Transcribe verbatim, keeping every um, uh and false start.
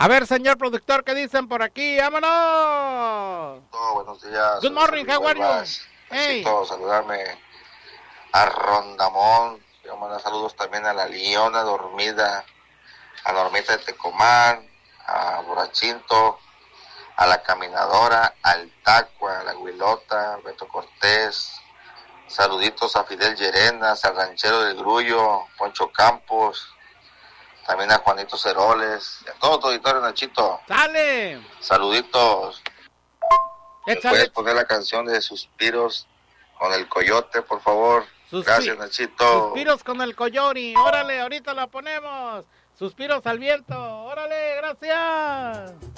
A ver, señor productor, ¿qué dicen por aquí? ¡Vámonos! Oh, buenos días. Good morning, how are you? Hey. Necesito saludarme a Rondamón. Quiero mandar saludos también a la Leona Dormida, a Normita de Tecomán, a Borachinto, a la Caminadora, al Tacua, a la Huilota, Beto Cortés. Saluditos a Fidel Llerenas, al Ranchero del Grullo, Poncho Campos, también a Juanito Ceroles, y a todo tu auditorio, Nachito. ¡Sale! Saluditos. ¿Me Échale. puedes poner la canción de Suspiros con el Coyote, por favor? Suspi- Gracias, Nachito. Suspiros con el Coyori. Órale, ahorita la ponemos. Suspiros al viento. Órale, gracias.